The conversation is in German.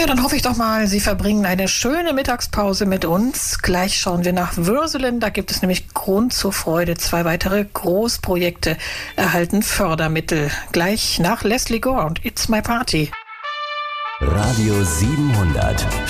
Ja, dann hoffe ich doch mal, Sie verbringen eine schöne Mittagspause mit uns. Gleich schauen wir nach Würselen. Da gibt es nämlich Grund zur Freude. 2 weitere Großprojekte erhalten Fördermittel. Gleich nach Leslie Gore und It's My Party. Radio 700